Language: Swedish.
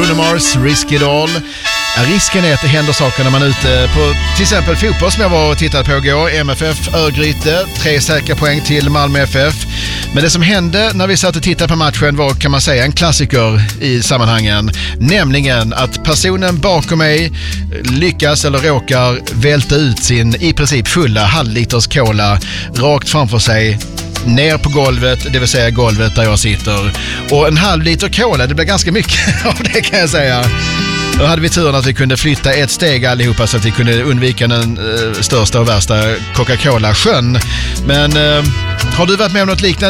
Bruno Mars, Risk It All. Ja, risken är att det händer saker när man är ute på till exempel fotboll som jag var och tittade på igår. MFF Örgryte, 3 säkra poäng till Malmö FF. Men det som hände när vi satt och tittade på matchen var, kan man säga, en klassiker i sammanhangen. Nämligen att personen bakom mig lyckas eller råkar välta ut sin i princip fulla halvliters cola rakt framför sig, ner på golvet, det vill säga golvet där jag sitter. Och en halv liter cola, det blir ganska mycket av det, kan jag säga. Då hade vi turen att vi kunde flytta ett steg allihopa så att vi kunde undvika den största och värsta Coca-Cola-sjön. Men har du varit med om något liknande?